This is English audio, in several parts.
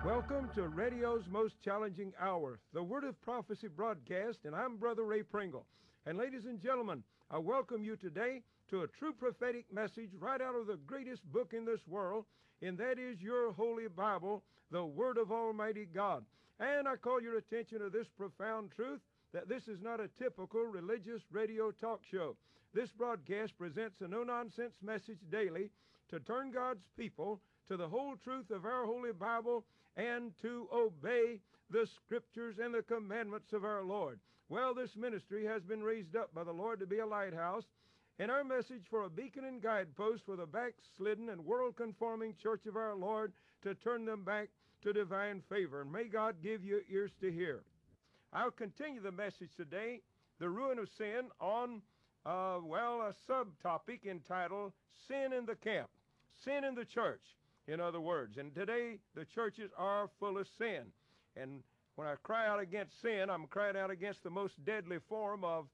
Welcome to radio's most challenging hour, the Word of Prophecy broadcast, and I'm Brother Ray Pringle. And ladies and gentlemen, I welcome you today to a true prophetic message right out of the greatest book in this world, and that is your Holy Bible, the Word of Almighty God. And I call your attention to this profound truth, that this is not a typical religious radio talk show. This broadcast presents a no-nonsense message daily to turn God's people to the whole truth of our Holy Bible and to obey the Scriptures and the commandments of our Lord. Well, this ministry has been raised up by the Lord to be a lighthouse, and our message for a beacon and guidepost for the backslidden and world-conforming church of our Lord to turn them back to divine favor. And may God give you ears to hear. I'll continue the message today, the ruin of sin, on, a subtopic entitled Sin in the Camp, Sin in the Church, in other words. And today, the churches are full of sin. And when I cry out against sin, I'm crying out against the most deadly form of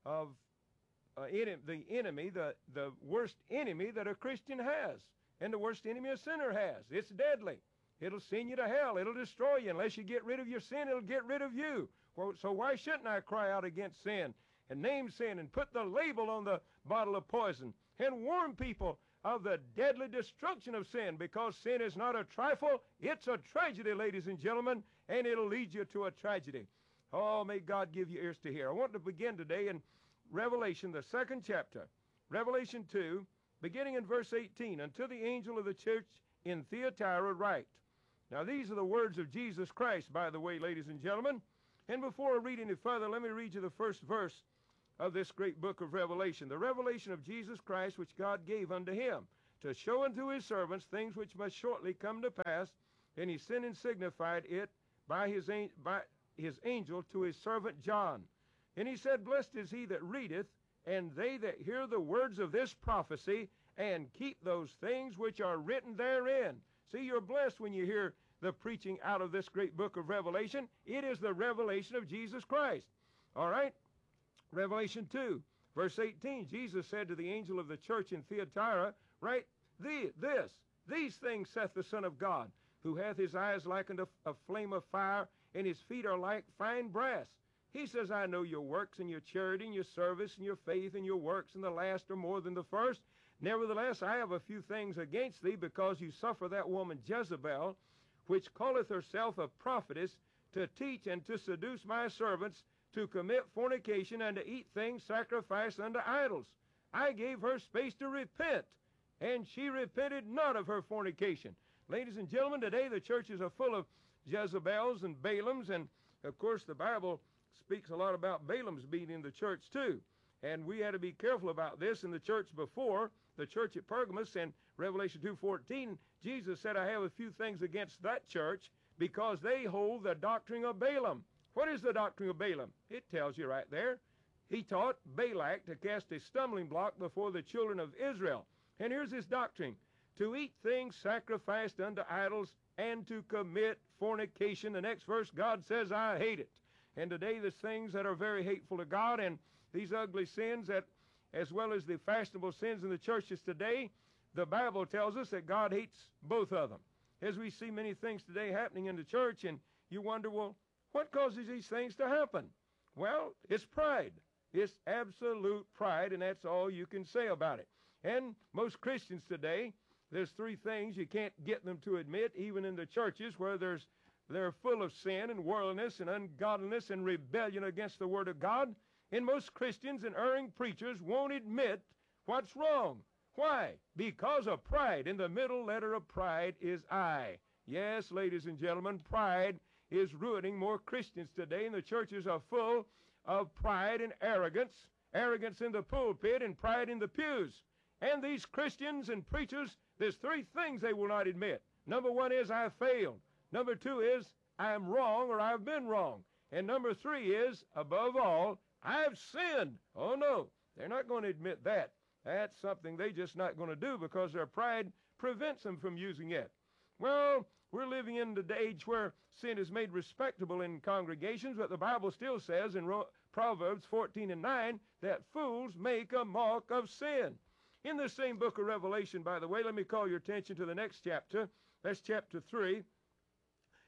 the enemy, the worst enemy that a Christian has, and the worst enemy a sinner has. It's deadly. It'll send you to hell. It'll destroy you. Unless you get rid of your sin, it'll get rid of you. So why shouldn't I cry out against sin and name sin and put the label on the bottle of poison and warn people of the deadly destruction of sin? Because sin is not a trifle. It's a tragedy, ladies and gentlemen, and it'll lead you to a tragedy. Oh, may God give you ears to hear. I want to begin today in Revelation, the 2nd chapter, Revelation 2, beginning in verse 18. Unto the angel of the church in Thyatira write. Now, these are the words of Jesus Christ, by the way, ladies and gentlemen. And before I read any further, let me read you the first verse of this great book of Revelation. The revelation of Jesus Christ, which God gave unto him, to show unto his servants things which must shortly come to pass. And he sent and signified it by his angel to his servant John. And he said, Blessed is he that readeth, and they that hear the words of this prophecy, and keep those things which are written therein. See, you're blessed when you hear the preaching out of this great book of Revelation. It is the revelation of Jesus Christ. All right? Revelation 2, verse 18. Jesus said to the angel of the church in Thyatira, Write these things saith the Son of God, who hath his eyes like unto a flame of fire, and his feet are like fine brass. He says, I know your works, and your charity, and your service, and your faith, and your works, and the last are more than the first. Nevertheless, I have a few things against thee, because you suffer that woman Jezebel, which calleth herself a prophetess, to teach and to seduce my servants to commit fornication and to eat things sacrificed unto idols. I gave her space to repent, and she repented not of her fornication. Ladies and gentlemen, today the churches are full of Jezebels and Balaams, and of course the Bible speaks a lot about Balaam's being in the church too. And we had to be careful about this in the church before, the church at Pergamos, and Revelation 2:14, Jesus said, I have a few things against that church because they hold the doctrine of Balaam. What is the doctrine of Balaam? It tells you right there. He taught Balak to cast a stumbling block before the children of Israel. And here's his doctrine: to eat things sacrificed unto idols and to commit fornication. The next verse, God says, I hate it. And today there's things that are very hateful to God, and these ugly sins that, as well as the fashionable sins in the churches today, the Bible tells us that God hates both of them. As we see many things today happening in the church, and you wonder, well, what causes these things to happen? Well, it's pride. It's absolute pride, and that's all you can say about it. And most Christians today, there's three things you can't get them to admit, even in the churches where they're full of sin and worldliness and ungodliness and rebellion against the Word of God. And most Christians and erring preachers won't admit what's wrong. Why? Because of pride. And the middle letter of pride is I. Yes, ladies and gentlemen, pride is ruining more Christians today, and the churches are full of pride and arrogance. Arrogance in the pulpit and pride in the pews. And these Christians and preachers, there's three things they will not admit. Number one is, I failed. Number two is, I'm wrong or I've been wrong. And number three is, above all, I've sinned. Oh no, they're not going to admit that. That's something they're just not going to do because their pride prevents them from using it. Well, we're living in the age where sin is made respectable in congregations, but the Bible still says in Proverbs 14:9 that fools make a mock of sin. In the same book of Revelation, by the way, let me call your attention to the next chapter. That's chapter 3.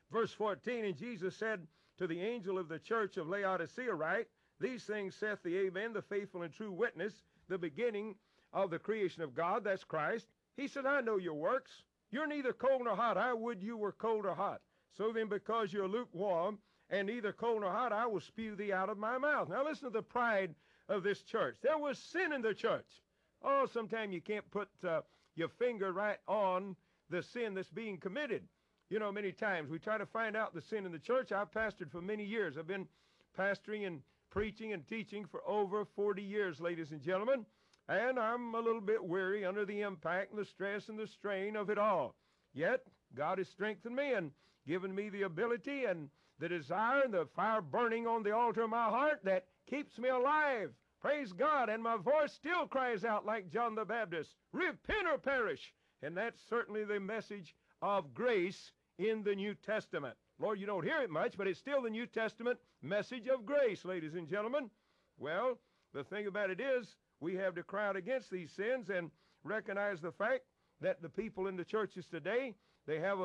Verse 14, and Jesus said to the angel of the church of Laodicea, write, these things saith the Amen, the faithful and true witness, the beginning of the creation of God, that's Christ. He said, I know your works. You're neither cold nor hot. I would you were cold or hot. So then, because you're lukewarm and neither cold nor hot, I will spew thee out of my mouth. Now listen to the pride of this church. There was sin in the church. Oh, sometimes you can't put your finger right on the sin that's being committed. You know, many times we try to find out the sin in the church. I've pastored for many years. I've been pastoring and preaching and teaching for over 40 years, ladies and gentlemen. And I'm a little bit weary under the impact and the stress and the strain of it all. Yet, God has strengthened me and given me the ability and the desire and the fire burning on the altar of my heart that keeps me alive. Praise God. And my voice still cries out like John the Baptist, repent or perish. And that's certainly the message of grace in the New Testament. Lord, you don't hear it much, but it's still the New Testament message of grace, ladies and gentlemen. Well, the thing about it is, we have to cry out against these sins and recognize the fact that the people in the churches today, they have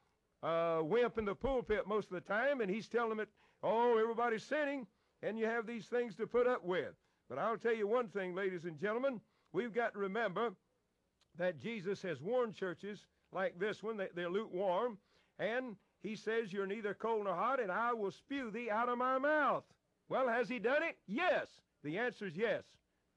a wimp in the pulpit most of the time, and he's telling them that, oh, everybody's sinning, and you have these things to put up with. But I'll tell you one thing, ladies and gentlemen, we've got to remember that Jesus has warned churches like this one, that they're lukewarm, and he says, you're neither cold nor hot, and I will spew thee out of my mouth. Well, has he done it? Yes. The answer is yes.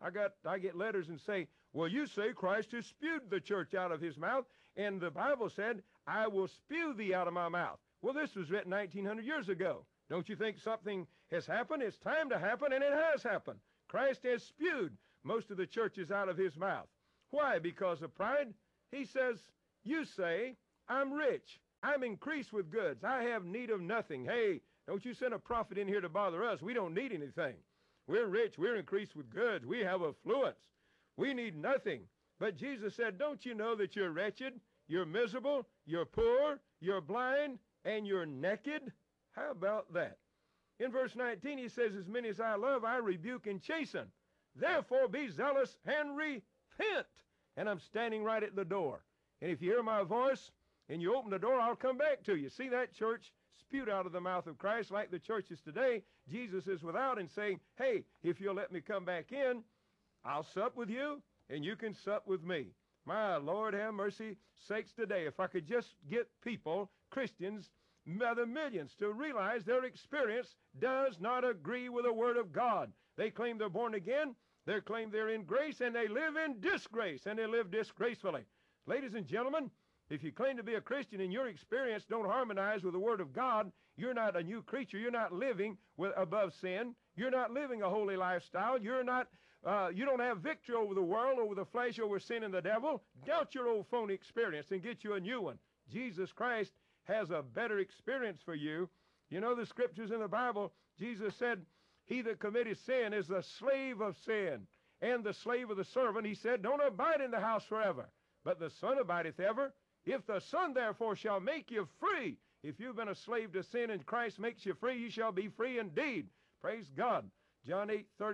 I get letters and say, well, you say Christ has spewed the church out of his mouth, and the Bible said, I will spew thee out of my mouth. Well, this was written 1900 years ago. Don't you think something has happened? It's time to happen, and it has happened. Christ has spewed most of the churches out of his mouth. Why? Because of pride? He says, you say, I'm rich. I'm increased with goods. I have need of nothing. Hey, don't you send a prophet in here to bother us. We don't need anything. We're rich. We're increased with goods. We have affluence. We need nothing. But Jesus said, don't you know that you're wretched, you're miserable, you're poor, you're blind, and you're naked? How about that? In verse 19, he says, as many as I love, I rebuke and chasten. Therefore be zealous and repent. And I'm standing right at the door. And if you hear my voice and you open the door, I'll come back to you. See that church spewed out of the mouth of Christ like the churches today. Jesus is without and saying, hey, if you'll let me come back in, I'll sup with you and you can sup with me. My Lord, have mercy sakes today. If I could just get people, Christians, by the millions, to realize their experience does not agree with the Word of God. They claim they're born again, they claim they're in grace, and they live in disgrace, and they live disgracefully. Ladies and gentlemen, if you claim to be a Christian and your experience don't harmonize with the Word of God, you're not a new creature. You're not living above sin. You're not living a holy lifestyle. You don't have victory over the world, over the flesh, over sin and the devil. Doubt your old phony experience and get you a new one. Jesus Christ has a better experience for you. You know the scriptures in the Bible, Jesus said, he that committeth sin is the slave of sin, and the slave of the servant. He said, don't abide in the house forever, but the Son abideth ever. If the Son therefore shall make you free, if you've been a slave to sin and Christ makes you free, you shall be free indeed. Praise God. John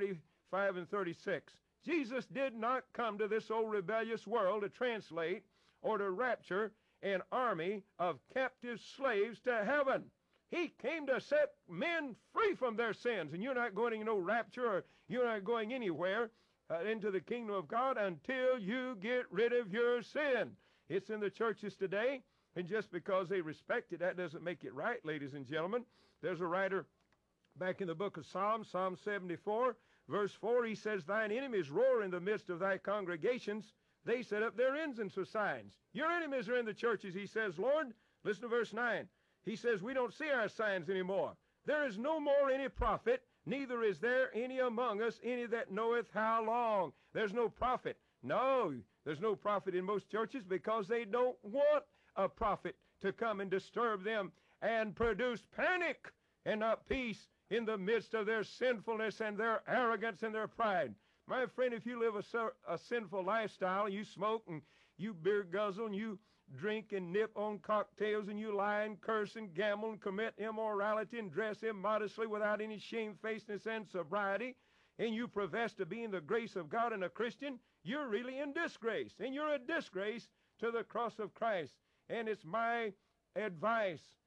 8:35 and 36. Jesus did not come to this old rebellious world to translate or to rapture an army of captive slaves to heaven. He came to set men free from their sins. And you're not going to no rapture, or you're not going anywhere into the kingdom of God until you get rid of your sin. It's in the churches today, and just because they respect it, that doesn't make it right, ladies and gentlemen. There's a writer back in the book of Psalms, Psalm 74, verse 4, he says, thine enemies roar in the midst of thy congregations. They set up their ensigns for signs. Your enemies are in the churches, he says, Lord. Listen to verse 9. He says, we don't see our signs anymore. There is no more any prophet, neither is there any among us, any that knoweth how long. There's no prophet. No, there's no prophet in most churches because they don't want a prophet to come and disturb them and produce panic and not peace in the midst of their sinfulness and their arrogance and their pride. My friend, if you live a sinful lifestyle, you smoke and you beer guzzle and you drink and nip on cocktails and you lie and curse and gamble and commit immorality and dress immodestly without any shamefacedness and sobriety, and you profess to be in the grace of God and a Christian, you're really in disgrace, and you're a disgrace to the cross of Christ. And it's my advice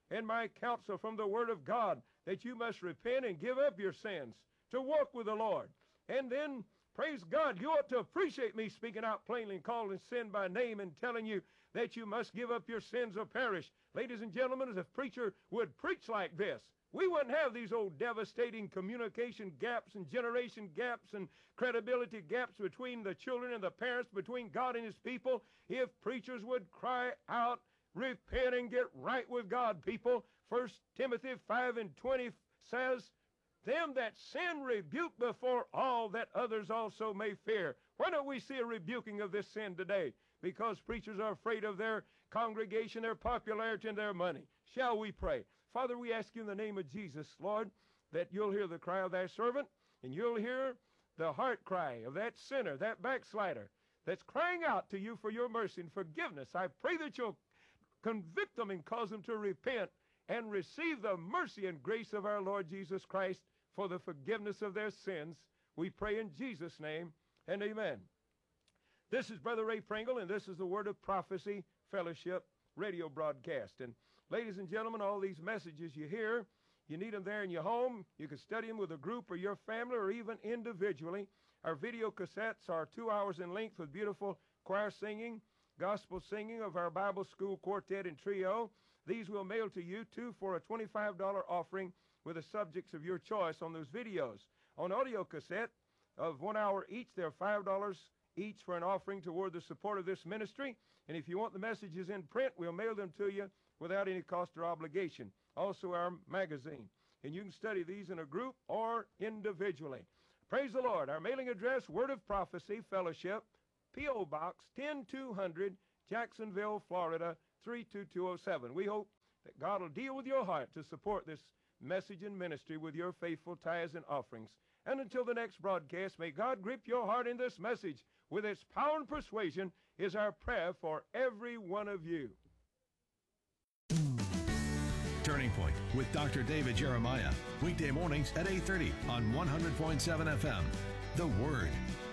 and my counsel from the Word of God that you must repent and give up your sins to walk with the Lord. And then, praise God, you ought to appreciate me speaking out plainly and calling sin by name and telling you that you must give up your sins or perish. Ladies and gentlemen, as a preacher would preach like this, we wouldn't have these old devastating communication gaps and generation gaps and credibility gaps between the children and the parents, between God and his people, if preachers would cry out, repent and get right with God, people. 1 Timothy 5:20 says, them that sin rebuke before all, that others also may fear. Why don't we see a rebuking of this sin today? Because preachers are afraid of their congregation, their popularity, and their money. Shall we pray? Father, we ask you in the name of Jesus, Lord, that you'll hear the cry of thy servant, and you'll hear the heart cry of that sinner, that backslider, that's crying out to you for your mercy and forgiveness. I pray that you'll convict them and cause them to repent and receive the mercy and grace of our Lord Jesus Christ for the forgiveness of their sins. We pray in Jesus' name, and amen. This is Brother Ray Pringle, and this is the Word of Prophecy Fellowship radio broadcast. And ladies and gentlemen, all these messages you hear, you need them there in your home. You can study them with a group or your family or even individually. Our video cassettes are 2 hours in length with beautiful choir singing, gospel singing of our Bible School Quartet and Trio. These we'll mail to you, too, for a $25 offering with the subjects of your choice on those videos. On audio cassette of 1 hour each, they're $5 each for an offering toward the support of this ministry. And if you want the messages in print, we'll mail them to you without any cost or obligation. Also our magazine. And you can study these in a group or individually. Praise the Lord. Our mailing address, Word of Prophecy Fellowship, P.O. Box 10200, Jacksonville, Florida, 32207. We hope that God will deal with your heart to support this message and ministry with your faithful tithes and offerings. And until the next broadcast, may God grip your heart in this message with its power and persuasion is our prayer for every one of you. Turning Point with Dr. David Jeremiah. Weekday mornings at 8:30 on 100.7 FM. The Word.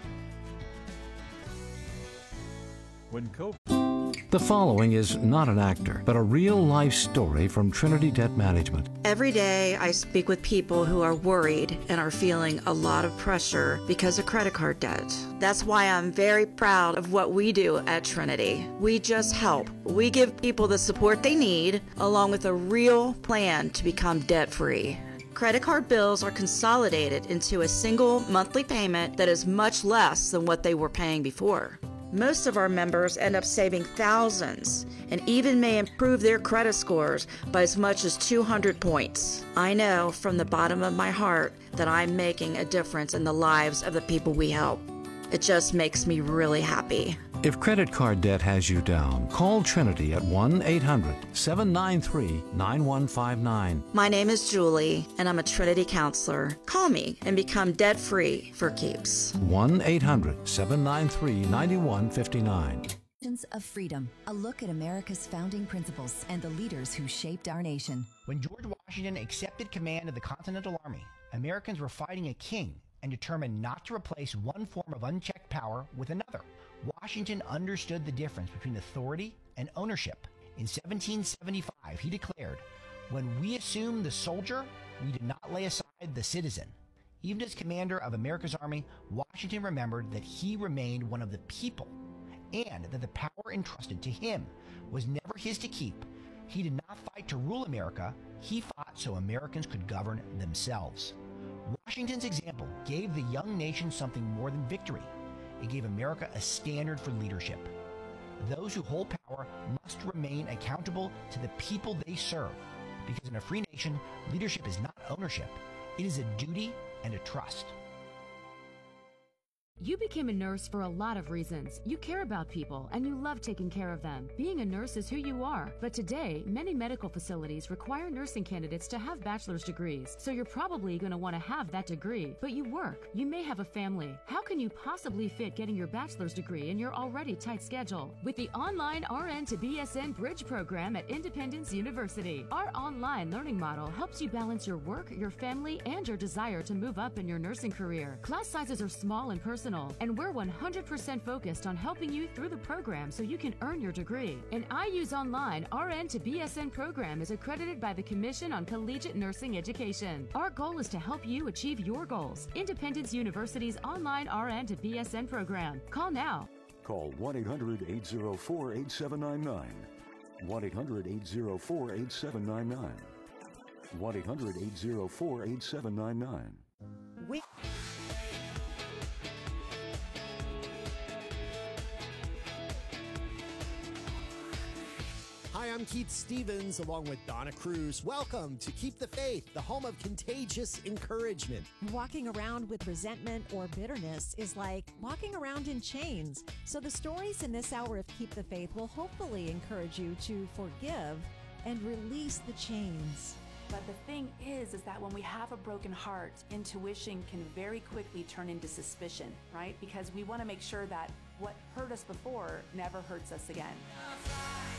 The following is not an actor, but a real-life story from Trinity Debt Management. Every day I speak with people who are worried and are feeling a lot of pressure because of credit card debt. That's why I'm very proud of what we do at Trinity. We just help. We give people the support they need, along with a real plan to become debt-free. Credit card bills are consolidated into a single monthly payment that is much less than what they were paying before. Most of our members end up saving thousands and even may improve their credit scores by as much as 200 points. I know from the bottom of my heart that I'm making a difference in the lives of the people we help. It just makes me really happy. If credit card debt has you down, call Trinity at 1-800-793-9159. My name is Julie, and I'm a Trinity counselor. Call me and become debt-free for keeps. 1-800-793-9159. Of Freedom, a look at America's founding principles and the leaders who shaped our nation. When George Washington accepted command of the Continental Army, Americans were fighting a king and determined not to replace one form of unchecked power with another. Washington understood the difference between authority and ownership. In 1775, he declared, "When we assume the soldier, we do not lay aside the citizen." Even as commander of America's army, Washington remembered that he remained one of the people and that the power entrusted to him was never his to keep. He did not fight to rule America. He fought so Americans could govern themselves. Washington's example gave the young nation something more than victory. It gave America a standard for leadership. Those who hold power must remain accountable to the people they serve, because in a free nation, leadership is not ownership. It is a duty and a trust. You became a nurse for a lot of reasons. You care about people and you love taking care of them. Being a nurse is who you are. But today, many medical facilities require nursing candidates to have bachelor's degrees. So you're probably going to want to have that degree. But you work. You may have a family. How can you possibly fit getting your bachelor's degree in your already tight schedule? With the online RN to BSN Bridge program at Independence University, our online learning model helps you balance your work, your family, and your desire to move up in your nursing career. Class sizes are small in person personal, and we're 100% focused on helping you through the program so you can earn your degree. An IU's online RN to BSN program is accredited by the Commission on Collegiate Nursing Education. Our goal is to help you achieve your goals. Independence University's online RN to BSN program. Call now. Call 1-800-804-8799. 1-800-804-8799. 1-800-804-8799. Hi, I'm Keith Stevens along with Donna Cruz. Welcome to Keep the Faith, the home of contagious encouragement. Walking around with resentment or bitterness is like walking around in chains. So the stories in this hour of Keep the Faith will hopefully encourage you to forgive and release the chains. But the thing is that when we have a broken heart, intuition can very quickly turn into suspicion, right? Because we want to make sure that what hurt us before never hurts us again.